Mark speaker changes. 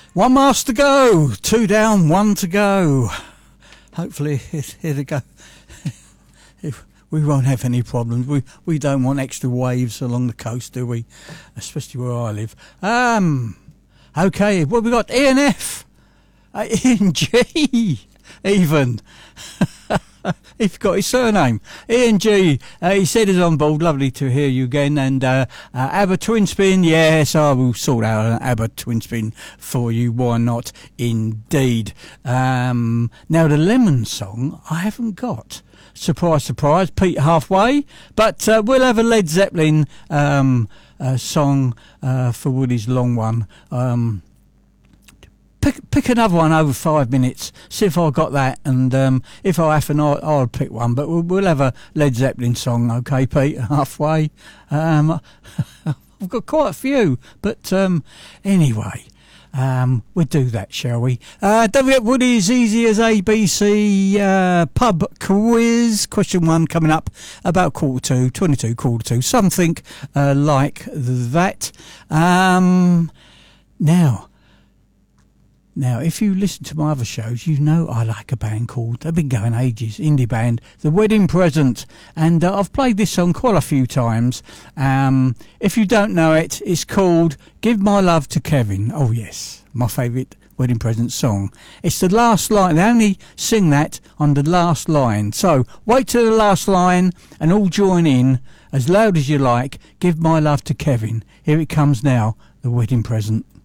Speaker 1: One miles to go, 2 down, 1 to go. Hopefully, here they go. We won't have any problems. We don't want extra waves along the coast, do we? Especially where I live. Okay, well, we got E and F, E and G, even. He forgot his surname. E and G. He said he's on board. Lovely to hear you again. And ABBA Twin Spin. Yes, I will sort out an ABBA Twin Spin for you. Why not? Indeed. Now, the Lemon song I haven't got. Surprise, surprise. Pete halfway. But we'll have a Led Zeppelin song for Woody's long one. Pick another one over 5 minutes. See if I got that, and if I haven't, I'll pick one. But we'll have a Led Zeppelin song, okay, Pete? Halfway. I've got quite a few, but anyway, we'll do that, shall we? Don't forget Woody's Easy as ABC pub quiz. Question 1 coming up about 22, something like that. Now, if you listen to my other shows, you know I like a band called, they've been going ages, indie band, The Wedding Present. And I've played this song quite a few times. If you don't know it, it's called Give My Love to Kevin. Oh, yes, my favourite Wedding Present song. It's the last line. They only sing that on the last line. So wait till the last line and all join in as loud as you like. Give My Love to Kevin. Here it comes now, The Wedding Present.